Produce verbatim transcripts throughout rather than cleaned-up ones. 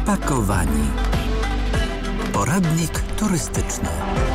Spakowani. Poradnik turystyczny.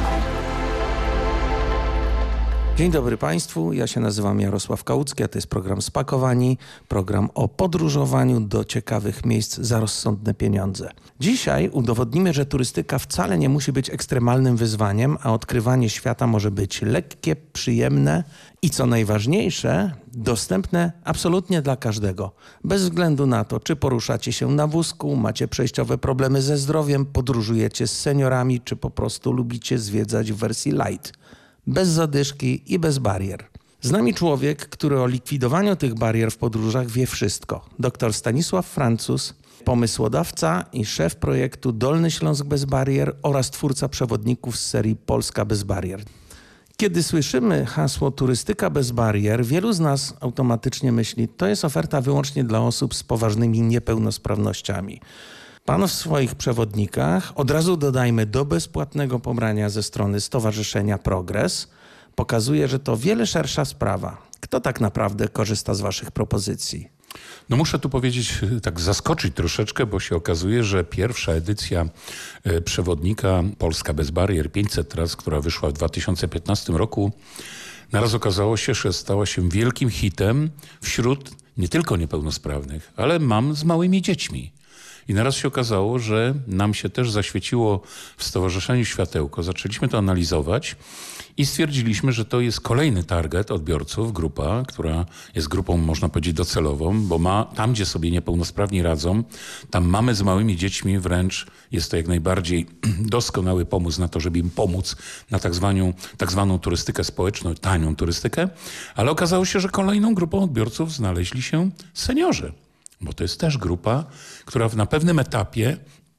Dzień dobry Państwu, ja się nazywam Jarosław Kałucki, a to jest program Spakowani, program o podróżowaniu do ciekawych miejsc za rozsądne pieniądze. Dzisiaj udowodnimy, że turystyka wcale nie musi być ekstremalnym wyzwaniem, a odkrywanie świata może być lekkie, przyjemne i co najważniejsze, dostępne absolutnie dla każdego. Bez względu na to, czy poruszacie się na wózku, macie przejściowe problemy ze zdrowiem, podróżujecie z seniorami, czy po prostu lubicie zwiedzać w wersji light. Bez zadyszki i bez barier. Z nami człowiek, który o likwidowaniu tych barier w podróżach wie wszystko. Doktor Stanisław Francuz, pomysłodawca i szef projektu Dolny Śląsk bez barier oraz twórca przewodników z serii Polska bez barier. Kiedy słyszymy hasło turystyka bez barier, wielu z nas automatycznie myśli, to jest oferta wyłącznie dla osób z poważnymi niepełnosprawnościami. Pan w swoich przewodnikach, od razu dodajmy do bezpłatnego pobrania ze strony Stowarzyszenia Progres, pokazuje, że to wiele szersza sprawa. Kto tak naprawdę korzysta z waszych propozycji? No muszę tu powiedzieć, tak zaskoczyć troszeczkę, bo się okazuje, że pierwsza edycja przewodnika Polska bez barier pięćset tras, która wyszła w dwa tysiące piętnastym roku, naraz okazało się, że stała się wielkim hitem wśród nie tylko niepełnosprawnych, ale mam z małymi dziećmi. I naraz się okazało, że nam się też zaświeciło w Stowarzyszeniu Światełko. Zaczęliśmy to analizować i stwierdziliśmy, że to jest kolejny target odbiorców, grupa, która jest grupą, można powiedzieć, docelową, bo ma tam, gdzie sobie niepełnosprawni radzą, tam mamy z małymi dziećmi wręcz, jest to jak najbardziej doskonały pomysł na to, żeby im pomóc na tak zwaną, tak zwaną turystykę społeczną, tanią turystykę, ale okazało się, że kolejną grupą odbiorców znaleźli się seniorzy. Bo to jest też grupa, która na pewnym etapie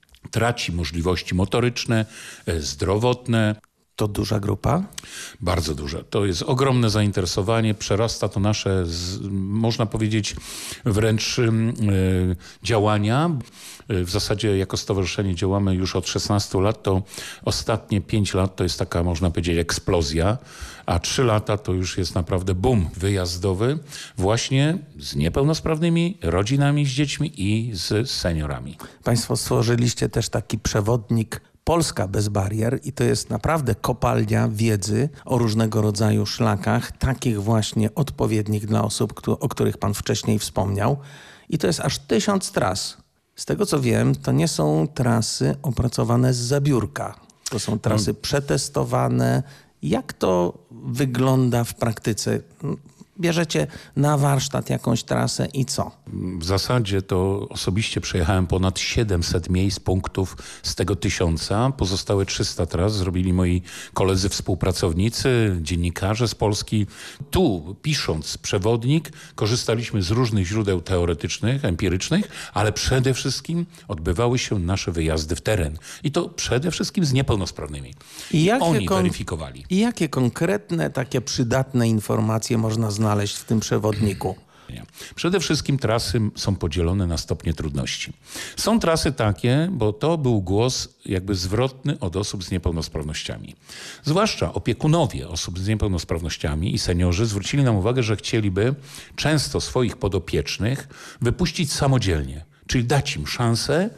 traci możliwości motoryczne, zdrowotne. To duża grupa? Bardzo duża. To jest ogromne zainteresowanie. Przerasta to nasze, można powiedzieć, wręcz yy, działania. W zasadzie jako stowarzyszenie działamy już od szesnastu lat. To ostatnie pięć lat to jest taka, można powiedzieć, eksplozja, a trzy lata to już jest naprawdę boom wyjazdowy właśnie z niepełnosprawnymi rodzinami, z dziećmi i z seniorami. Państwo stworzyliście też taki przewodnik Polska bez barier i to jest naprawdę kopalnia wiedzy o różnego rodzaju szlakach, takich właśnie odpowiednich dla osób, o których pan wcześniej wspomniał. I to jest aż tysiąc tras. Z tego co wiem, to nie są trasy opracowane z zabiórka. To są trasy przetestowane. Jak to wygląda w praktyce? Bierzecie na warsztat jakąś trasę i co? W zasadzie to osobiście przejechałem ponad siedemset miejsc, punktów z tego tysiąca. Pozostałe trzysta tras zrobili moi koledzy współpracownicy, dziennikarze z Polski. Tu, pisząc przewodnik, korzystaliśmy z różnych źródeł teoretycznych, empirycznych, ale przede wszystkim odbywały się nasze wyjazdy w teren. I to przede wszystkim z niepełnosprawnymi. I jakie Oni kon- weryfikowali. I jakie konkretne, takie przydatne informacje można znaleźć w tym przewodniku? Przede wszystkim trasy są podzielone na stopnie trudności. Są trasy takie, bo to był głos jakby zwrotny od osób z niepełnosprawnościami. Zwłaszcza opiekunowie osób z niepełnosprawnościami i seniorzy zwrócili nam uwagę, że chcieliby często swoich podopiecznych wypuścić samodzielnie, czyli dać im szansę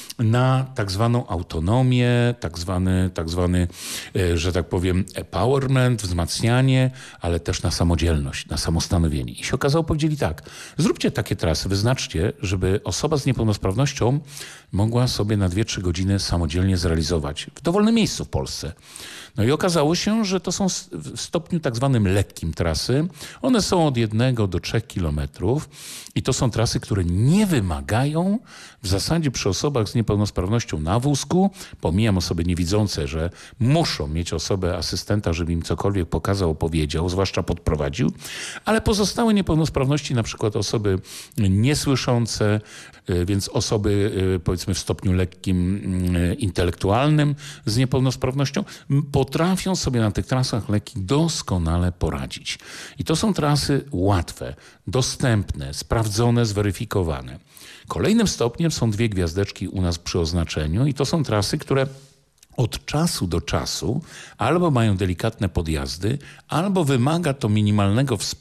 na tak zwaną autonomię, tak zwany, tak zwany, że tak powiem, empowerment, wzmacnianie, ale też na samodzielność, na samostanowienie. I się okazało, powiedzieli tak, zróbcie takie trasy, wyznaczcie, żeby osoba z niepełnosprawnością mogła sobie na dwie trzy godziny samodzielnie zrealizować w dowolnym miejscu w Polsce. No i okazało się, że to są w stopniu tak zwanym lekkim trasy. One są od jednego do trzech kilometrów i to są trasy, które nie wymagają w zasadzie przy osobach z niepełnosprawnością na wózku, pomijam osoby niewidzące, że muszą mieć osobę asystenta, żeby im cokolwiek pokazał, opowiedział, zwłaszcza podprowadził, ale pozostałe niepełnosprawności, na przykład osoby niesłyszące, więc osoby powiedzmy w stopniu lekkim intelektualnym z niepełnosprawnością, potrafią sobie na tych trasach lekkich doskonale poradzić. I to są trasy łatwe, dostępne, sprawdzone, zweryfikowane. Kolejnym stopniem są dwie gwiazdeczki u nas przy oznaczeniu i to są trasy, które od czasu do czasu albo mają delikatne podjazdy, albo wymaga to minimalnego wsparcia